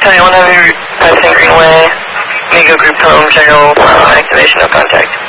County 100, passing Greenway, Migo Group home, general activation, no contact.